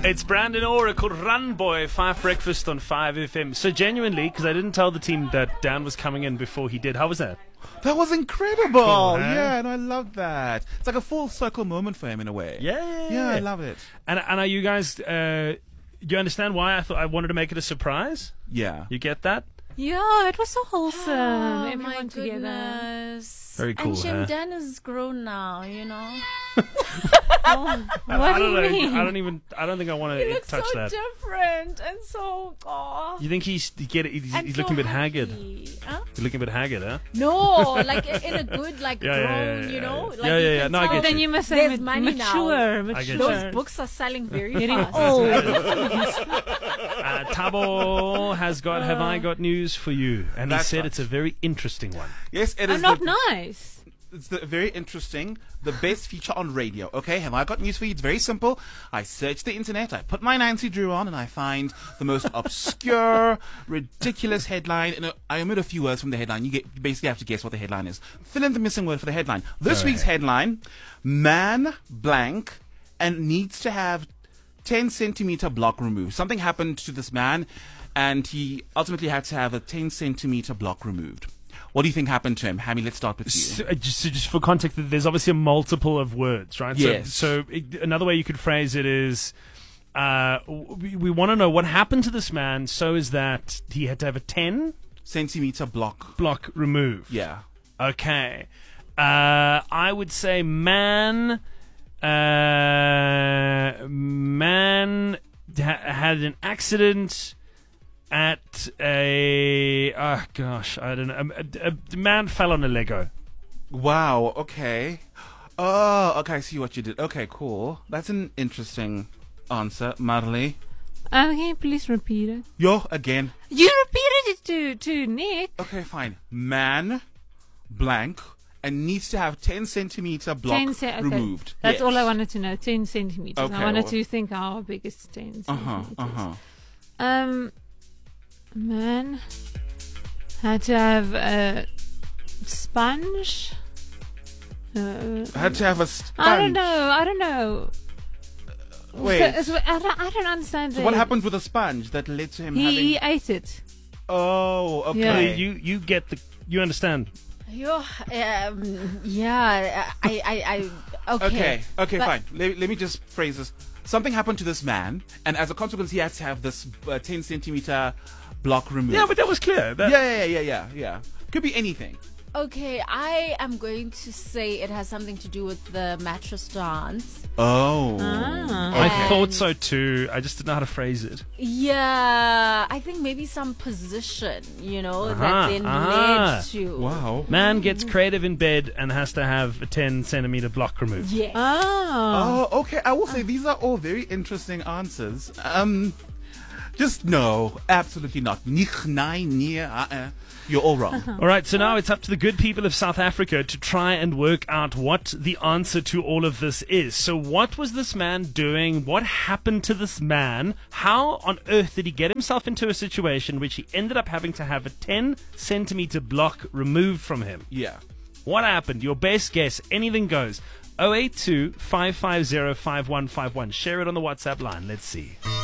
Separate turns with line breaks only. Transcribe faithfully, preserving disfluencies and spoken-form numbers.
It's Brandon Ora called Run Boy, five Breakfast on five F M. So genuinely, because I didn't tell the team that Dan was coming in before he did. How was that?
That was incredible.
Cool, huh?
Yeah, and I love that. It's like a full circle moment for him in a way.
Yeah, yeah,
Yeah, I love it.
And and are you guys? Uh, you understand why I thought I wanted to make it a surprise?
Yeah.
You get that?
Yeah, it was so wholesome.
Oh,
Everyone
my
together.
goodness.
Very cool,
And Shem
huh?
Dan is grown now, you know.
Oh,
I,
what
I
do
don't
you
know.
mean?
I don't even. I don't think I want
He
to
looks
touch
so
that.
different and so oh.
You think he's he get he's,
and
he's
so
looking a bit
happy.
haggard?
Huh?
He's looking a bit haggard, huh?
No, like in a good, like
Yeah, yeah,
grown,
yeah,
you
yeah,
know.
yeah.
Like
Yeah,
you
yeah, yeah.
can
No, I
tell
get
Then
you.
you must say
There's
ma-
money now.
mature,
I get
mature.
you.
Those books are selling very
Getting
fast.
old.
Uh, Tabo has got. Have I got news for you? And he
That's
said
right.
it's a very interesting one.
Yes, it
I'm
is.
not
the,
nice.
It's the, very interesting. The best feature on radio. Okay, have I got news for you? It's very simple. I search the internet, I put my Nancy Drew on, and I find the most obscure, ridiculous headline. And I omit a few words from the headline. You, get, you basically have to guess what the headline is. Fill in the missing word for the headline. This
All
week's
right.
headline: Man blank and needs to have ten centimeter block removed. Something happened to this man, and he ultimately had to have a ten centimeter block removed. What do you think happened to him? Hammy, let's start with you.
So, uh, just, so just for context, there's obviously a multiple of words, right?
Yes.
So, so it, another way you could phrase it is, uh, we, we want to know what happened to this man, so is that he had to have a ten
Centimeter block.
block removed.
Yeah.
Okay. Uh, I would say man, uh, man ha- had an accident at a, oh gosh, I don't know. A, a, a man fell on a Lego.
Wow, okay. Oh, okay, I see what you did. Okay, cool. That's an interesting answer, Marley.
Uh, can you please repeat it?
Yo, again.
You repeated it to, to Nick.
Okay, fine. Man, blank, and needs to have ten centimeter block
ten ce- okay.
removed.
That's
Yes.
all I wanted to know. ten centimeters.
Okay,
I wanted
well-
to think how big is ten
Uh-huh,
centimeters.
uh-huh.
Um, man had to have a sponge. Uh,
Had to have a sponge.
I don't know. I don't know.
Wait.
So, so I, don't, I don't understand.
So
the,
what happened with the sponge that led to him
He,
having...
he ate it.
Oh,
So
okay.
you, you get the, you understand.
Yo, um, yeah, I, I, I, okay.
Okay, okay,
But-
fine. Let, let me just phrase this. Something happened to this man, and as a consequence, he had to have this uh, ten centimeter block removed.
Yeah, but that was clear. That,
yeah, yeah, yeah, yeah, yeah. Could be anything.
Okay, I am going to say it has something to do with the mattress dance.
Oh.
Ah.
I
And-
thought so too. I just didn't know how to phrase it.
Yeah, I think maybe some position, you know,
Uh-huh,
that then
uh-huh.
led to.
Wow.
Man gets creative in bed and has to have a ten centimeter block removed.
Yes.
Oh.
Oh, okay. I will say these are all very interesting answers. Um, just no, absolutely not. Nicht, nein, nie, uh-uh. You're all wrong.
All right, so now it's up to the good people of South Africa to try and work out what the answer to all of this is. So what was this man doing? What happened to this man? How on earth did he get himself into a situation which he ended up having to have a ten centimeter block removed from him?
Yeah.
What happened? Your best guess. Anything goes. oh eight two, five five zero, five one five one. Share it on the WhatsApp line. Let's see.